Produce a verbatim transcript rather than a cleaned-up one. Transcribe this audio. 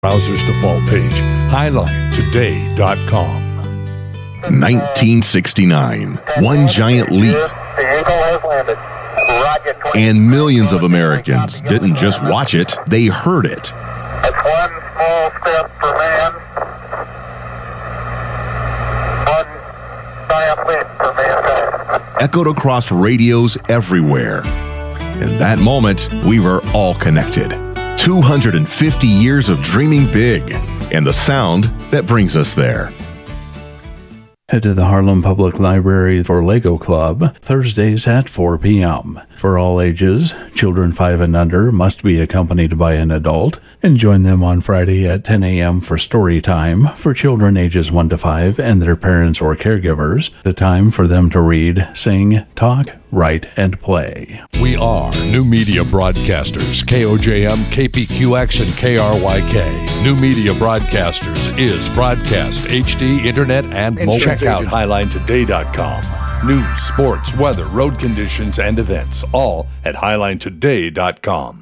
Browser's default page, highline today dot com. nineteen sixty-nine. One giant leap. The Eagle has landed. Roger. And millions of Americans didn't just watch it, they heard it. That's one small step for man. One giant leap for mankind. Echoed across radios everywhere. In that moment, we were all connected. two hundred fifty years of dreaming big, and the sound that brings us there. Head to the Harlem Public Library for Lego Club, Thursdays at four p.m. For all ages, children five and under must be accompanied by an adult, and join them on Friday at ten a.m. for story time for children ages one to five and their parents or caregivers, the time for them to read, sing, talk, write, and play. We are New Media Broadcasters, K O J M, K P Q X, and K R Y K. New Media Broadcasters is broadcast, H D, internet, and mobile. Check out highline today dot com. News, sports, weather, road conditions, and events, all at highline today dot com.